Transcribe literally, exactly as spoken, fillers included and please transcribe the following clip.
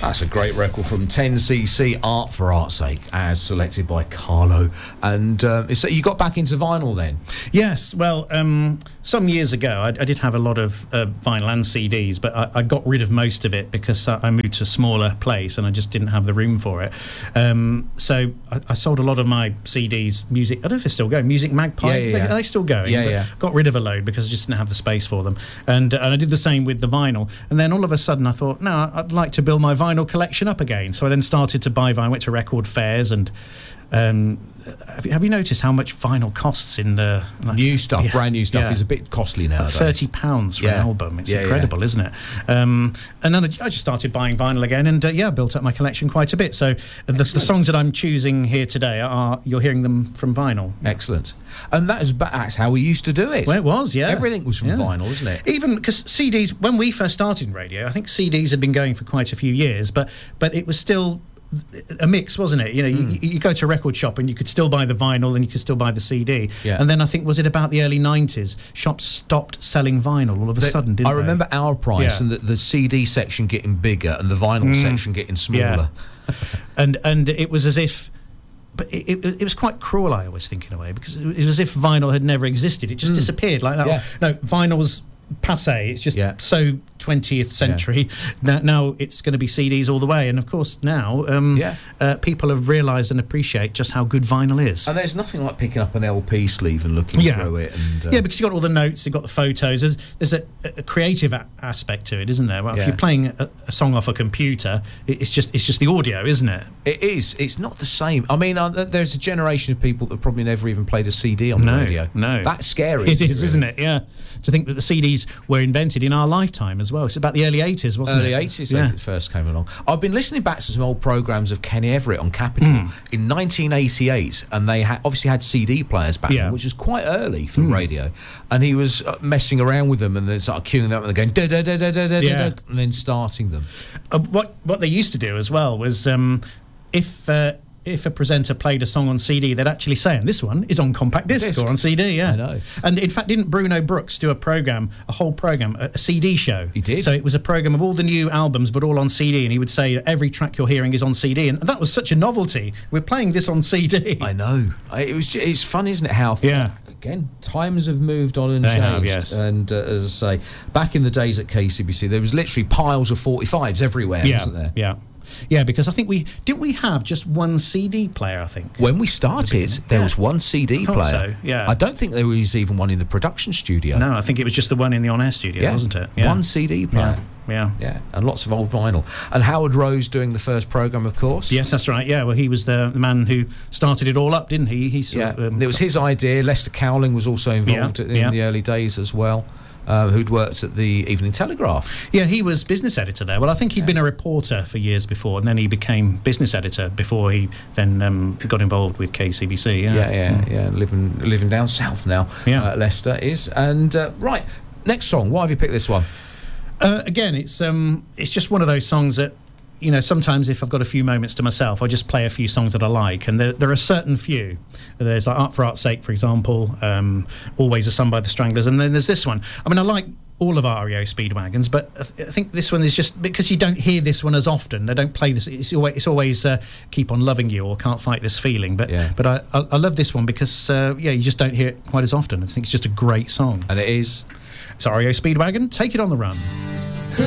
That's a great record from ten C C, Art for Art's Sake, as selected by Carlo. And uh, so you got back into vinyl then? Yes, well, um, some years ago I, I did have a lot of uh, vinyl and C Ds, but I, I got rid of most of it because I, I moved to a smaller place and I just didn't have the room for it. Um, so I, I sold a lot of my C Ds, music, I don't know if they're still going, Music Magpie, yeah, yeah, they, yeah. are they still going? Yeah, but yeah. Got rid of a load because I just didn't have the space for them. And, uh, and I did the same with the vinyl. And then all of a sudden I thought, no, I'd like to build my vinyl collection up again. So I then started to buy vinyl, went to record fairs, and um, have, you, have you noticed how much vinyl costs in the like, new stuff? Yeah, brand new stuff yeah. is a bit costly now. Thirty pounds for yeah. an album. It's yeah, incredible, yeah. isn't it? Um, and then I just started buying vinyl again, and uh, yeah, built up my collection quite a bit. So the, the songs that I'm choosing here today are you're hearing them from vinyl. Excellent. And that is that's how we used to do it. Well, it was, yeah. Everything was from yeah. vinyl, isn't it? Even because C Ds, when we first started in radio, I think C Ds had been going for quite a few years, but but it was still a mix, wasn't it? You know, mm. you, you go to a record shop and you could still buy the vinyl and you could still buy the C D. Yeah. And then I think, was it about the early nineties, shops stopped selling vinyl all of a the, sudden, didn't I remember they? Our Price yeah. and the, the C D section getting bigger and the vinyl mm. section getting smaller. Yeah. and and it was as if... But it, it, it was quite cruel, I always think, in a way, because it was as if vinyl had never existed. It just mm. disappeared like that. Yeah. No, vinyl's passé. It's just yeah. so twentieth century. Yeah. Now, now it's going to be C Ds all the way. And, of course, now um, yeah. uh, people have realised and appreciate just how good vinyl is. And there's nothing like picking up an L P sleeve and looking yeah. through it. And, uh, yeah, because you've got all the notes, you've got the photos. There's, there's a, a creative a- aspect to it, isn't there? Well, yeah. if you're playing a, a song off a computer, it's just it's just the audio, isn't it? It is. It's not the same. I mean, uh, there's a generation of people that probably never even played a C D on no, the radio. No, that's scary. It is, really. Isn't it? Yeah. To think that the C Ds were invented in our lifetime as well. It's about the early eighties, wasn't early it? Early eighties yeah. they first came along. I've been listening back to some old programmes of Kenny Everett on Capital mm. in nineteen eighty-eight, and they ha- obviously had C D players back yeah. then, which was quite early for mm. radio. And he was uh, messing around with them and then started queuing them up and they're going da da da da da da yeah. da, and then starting them. Uh, what what they used to do as well was um, if. Uh, If a presenter played a song on C D, they'd actually say, and this one is on compact disc, disc. or on C D, yeah. I know. And in fact, didn't Bruno Brooks do a programme, a whole programme, a, a C D show? He did. So it was a programme of all the new albums, but all on C D, and he would say, every track you're hearing is on C D, and that was such a novelty. We're playing this on C D. I know. It was. It's fun, isn't it, how... Yeah. Again, times have moved on and they changed. Have, yes. And uh, as I say, back in the days at K C B C, there was literally piles of forty-fives everywhere, yeah. wasn't there? Yeah. Yeah, because I think we didn't we have just one C D player. I think when we started, there yeah. was one C D player. So, yeah, I don't think there was even one in the production studio. No, I think it was just the one in the on-air studio, yeah. wasn't it? Yeah. One C D player. Yeah. yeah, yeah, and lots of old vinyl. And Howard Rose doing the first programme, of course. Yes, that's right. Yeah, well, he was the man who started it all up, didn't he? He yeah, of, um, it was his idea. Lester Cowling was also involved yeah, in yeah. the early days as well. Uh, who'd worked at the Evening Telegraph. Yeah, he was business editor there. Well, I think he'd yeah. been a reporter for years before, and then he became business editor before he then um, got involved with K C B C. Yeah, yeah, yeah, mm. yeah. Living, living down south now. Yeah, uh, Lester is. And uh, right, next song. Why have you picked this one? Uh, again, it's um, it's just one of those songs that, you know, sometimes if I've got a few moments to myself, I just play a few songs that I like, and there, there are certain few. There's like Art for Art's Sake, for example, um, Always a Sun by the Stranglers, and then there's this one. I mean, I like all of R E O Speedwagons, but I, th- I think this one is just because you don't hear this one as often. They don't play this. It's always, it's always uh, Keep On Loving You or Can't Fight This Feeling. But yeah. but I, I, I love this one because uh, yeah, you just don't hear it quite as often. I think it's just a great song, and it is. It's R E O Speedwagon. Take It on the Run.